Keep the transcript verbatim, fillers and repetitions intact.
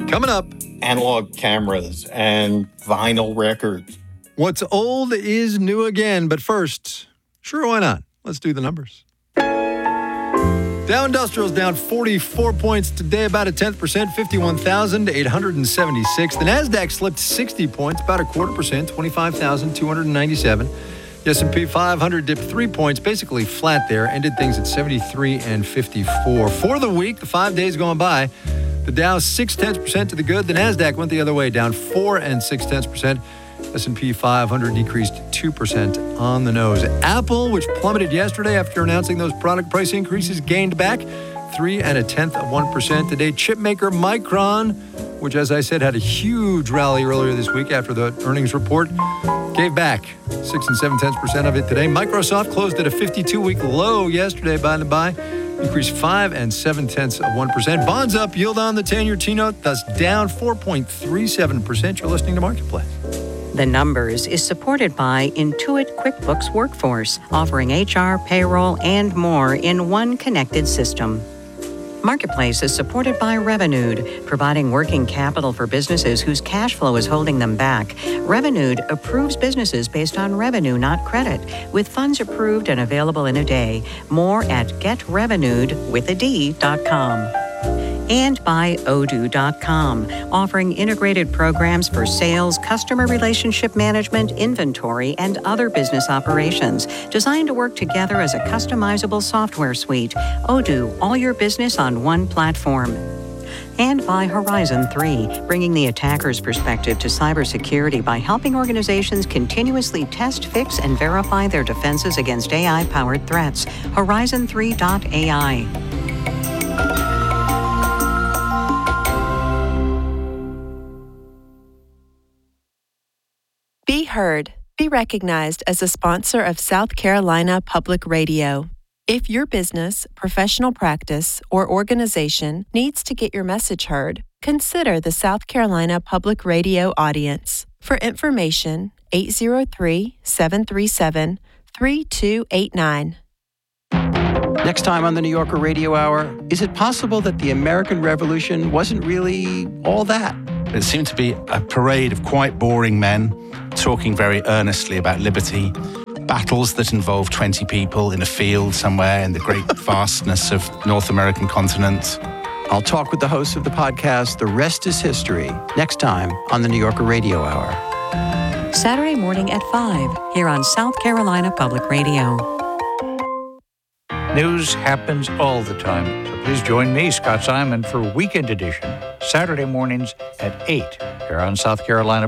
Coming up, analog cameras and vinyl records. What's old is new again. But first, sure, why not? Let's do the numbers. Dow Industrial's down forty-four points today, about a tenth percent, fifty-one thousand eight hundred seventy-six. The NASDAQ slipped sixty points, about a quarter percent, twenty-five thousand two hundred ninety-seven. The S and P five hundred dipped three points, basically flat there, ended things at seventy-three and fifty-four. For the week, the five days going by, the Dow six tenths percent to the good. The NASDAQ went the other way, down four and six tenths percent. S and P five hundred decreased two percent on the nose. Apple, which plummeted yesterday after announcing those product price increases, gained back three and a tenth of one percent today. Chipmaker Micron, which, as I said, had a huge rally earlier this week after the earnings report, gave back six and seven tenths percent of it today. Microsoft closed at a fifty-two-week low yesterday, by the by, increased five and seven tenths of one percent. Bonds up, yield on the ten-year T-note, thus down four point three seven percent. You're listening to Marketplace. The Numbers is supported by Intuit QuickBooks Workforce, offering H R, payroll, and more in one connected system. Marketplace is supported by Revenued, providing working capital for businesses whose cash flow is holding them back. Revenued approves businesses based on revenue, not credit, with funds approved and available in a day. More at get revenued with a D dot com. And by Odoo dot com, offering integrated programs for sales, customer relationship management, inventory, and other business operations, designed to work together as a customizable software suite. Odoo, all your business on one platform. And by Horizon three, bringing the attacker's perspective to cybersecurity by helping organizations continuously test, fix, and verify their defenses against A I-powered threats. Horizon three dot A I. Be heard. Be recognized as a sponsor of South Carolina Public Radio. If your business, professional practice, or organization needs to get your message heard, consider the South Carolina Public Radio audience. For information, eight zero three, seven three seven, three two eight nine. Next time on the New Yorker Radio Hour, is it possible that the American Revolution wasn't really all that? It seemed to be a parade of quite boring men talking very earnestly about liberty, battles that involved twenty people in a field somewhere in the great vastness of North American continent. I'll talk with the host of the podcast, The Rest is History, next time on the New Yorker Radio Hour. Saturday morning at five, here on South Carolina Public Radio. News happens all the time, so please join me, Scott Simon, for Weekend Edition, Saturday mornings at eight, here on South Carolina